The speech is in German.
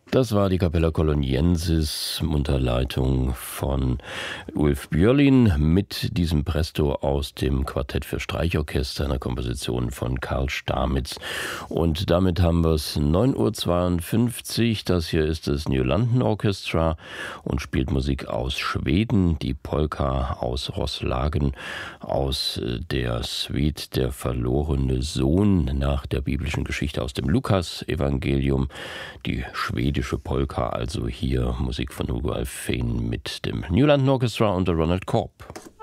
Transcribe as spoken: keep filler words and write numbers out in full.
Das war die Capella Coloniensis unter Leitung von Ulf Björlin mit diesem Presto aus dem Quartett für Streichorchester, einer Komposition von Karl Stamitz. Und damit haben wir es neun Uhr zweiundfünfzig. Das hier ist das New London Orchestra und spielt Musik aus Schweden, die Polka aus Roslagen, aus der Suite Der verlorene Sohn nach der biblischen Geschichte aus dem Lukas-Evangelium. Die schwedische Polka, also hier Musik von Hugo Alfvén mit dem New London Orchestra unter Ronald Korb.